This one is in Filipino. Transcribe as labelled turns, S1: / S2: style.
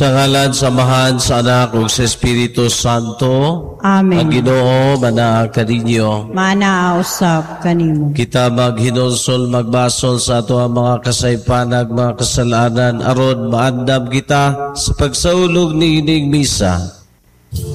S1: Tangalan samahan sa anak ug sa Espiritu Santo.
S2: Amen.
S1: Ang Ginoo manaag kaninyo.
S2: Manausap kanimo.
S1: Kita maghinulsol magbasol sa ato ang mga kasaypanag, mga kasalanan aron maandam kita sa pagsaulog ni ining misa.